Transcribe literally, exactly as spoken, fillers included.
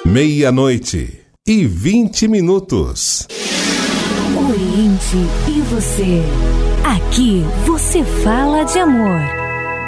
Meia-noite e vinte minutos. Oriente e você. Aqui você fala de amor.